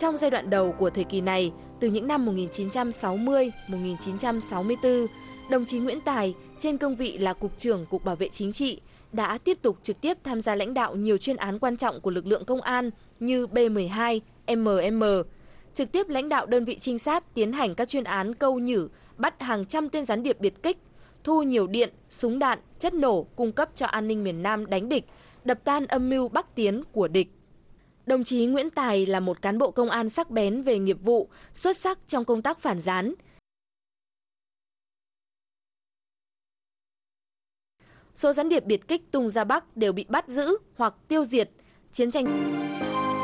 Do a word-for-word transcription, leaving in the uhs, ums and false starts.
Trong giai đoạn đầu của thời kỳ này, từ những năm một nghìn chín trăm sáu mươi đến một nghìn chín trăm sáu mươi tư, đồng chí Nguyễn Tài trên cương vị là Cục trưởng Cục Bảo vệ Chính trị đã tiếp tục trực tiếp tham gia lãnh đạo nhiều chuyên án quan trọng của lực lượng công an như B mười hai, M M, trực tiếp lãnh đạo đơn vị trinh sát tiến hành các chuyên án câu nhử, bắt hàng trăm tên gián điệp biệt kích, thu nhiều điện, súng đạn, chất nổ cung cấp cho an ninh miền Nam đánh địch, đập tan âm mưu bắc tiến của địch. Đồng chí Nguyễn Tài là một cán bộ công an sắc bén về nghiệp vụ, xuất sắc trong công tác phản gián. Số gián điệp biệt kích tung ra Bắc đều bị bắt giữ hoặc tiêu diệt. Chiến tranh